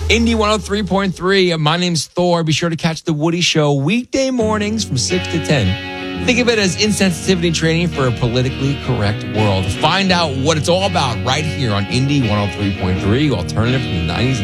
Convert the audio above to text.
Indy 103.3. My name's Thor. Be sure to catch The Woody Show weekday mornings from 6 to 10. Think of it as insensitivity training for a politically correct world. Find out what it's all about right here on Indy 103.3, alternative from the 90s